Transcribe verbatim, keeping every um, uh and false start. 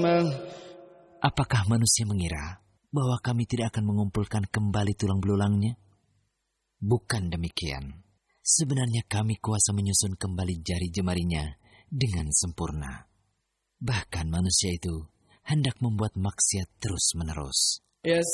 Apakah manusia mengira bahwa kami tidak akan mengumpulkan kembali tulang belulangnya? Bukan demikian. Sebenarnya kami kuasa menyusun kembali jari jemarinya dengan sempurna. Bahkan manusia itu hendak membuat maksiat terus-menerus.